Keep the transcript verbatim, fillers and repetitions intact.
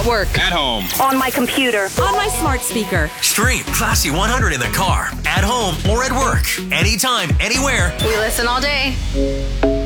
work. At home. On my computer. On my smart speaker. Stream Classy one hundred in the car, at home, or at work. Anytime, anywhere. We listen all day.